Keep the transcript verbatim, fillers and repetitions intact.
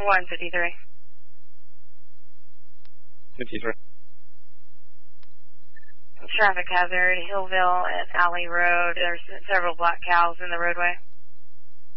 one fifty-three. fifty-three. Traffic hazard, Hillville and Alley Road. There's several black cows in the roadway.